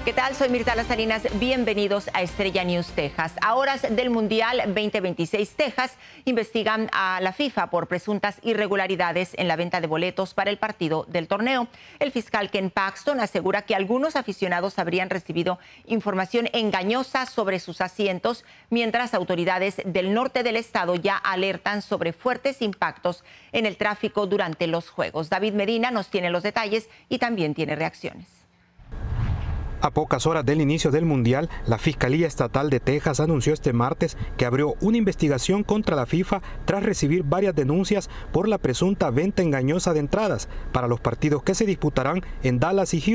¿Qué tal? Soy Mirta Las Salinas. Bienvenidos a Estrella News Texas. A horas del Mundial 2026, Texas investigan a la FIFA por presuntas irregularidades en la venta de boletos para el partido del torneo. El fiscal Ken Paxton asegura que algunos aficionados habrían recibido información engañosa sobre sus asientos, mientras autoridades del norte del estado ya alertan sobre fuertes impactos en el tráfico durante los juegos. David Medina nos tiene los detalles y también tiene reacciones. A pocas horas del inicio del Mundial, la Fiscalía Estatal de Texas anunció este martes que abrió una investigación contra la FIFA tras recibir varias denuncias por la presunta venta engañosa de entradas para los partidos que se disputarán en Dallas y Houston.